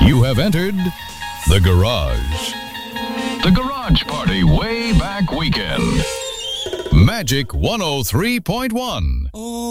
You have entered the garage. The Garage Party Way Back Weekend. Magic 103.1.